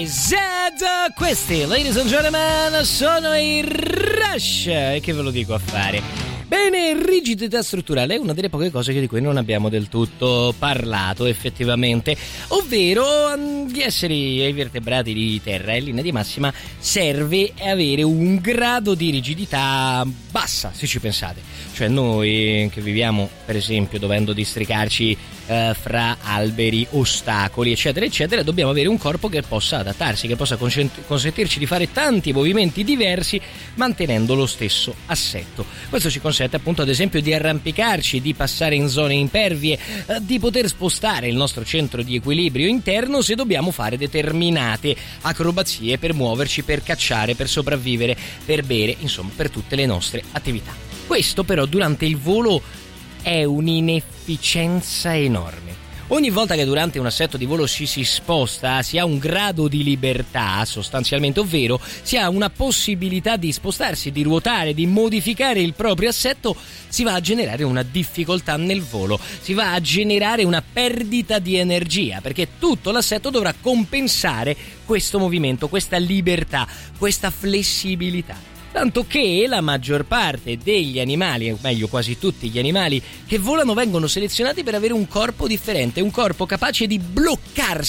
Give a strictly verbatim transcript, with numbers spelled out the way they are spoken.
Z. Questi, ladies and gentlemen, sono i Rush. E che ve lo dico a fare? Bene, rigidità strutturale è una delle poche cose di cui non abbiamo del tutto parlato effettivamente, ovvero di essere ai vertebrati di terra in linea di massima serve avere un grado di rigidità bassa, se ci pensate. Cioè noi che viviamo per esempio dovendo districarci eh, fra alberi, ostacoli eccetera eccetera, dobbiamo avere un corpo che possa adattarsi, che possa consent- consentirci di fare tanti movimenti diversi mantenendo lo stesso assetto. Questo ci consente appunto ad esempio di arrampicarci, di passare in zone impervie, eh, di poter spostare il nostro centro di equilibrio interno se dobbiamo fare determinate acrobazie per muoverci, per cacciare, per sopravvivere, per bere, insomma per tutte le nostre attività. Questo però durante il volo è un'inefficienza enorme. Ogni volta che durante un assetto di volo ci si sposta si ha un grado di libertà sostanzialmente, ovvero si ha una possibilità di spostarsi, di ruotare, di modificare il proprio assetto, si va a generare una difficoltà nel volo, si va a generare una perdita di energia perché tutto l'assetto dovrà compensare questo movimento, questa libertà, questa flessibilità. Tanto che la maggior parte degli animali, o meglio quasi tutti gli animali che volano vengono selezionati per avere un corpo differente, un corpo capace di bloccarsi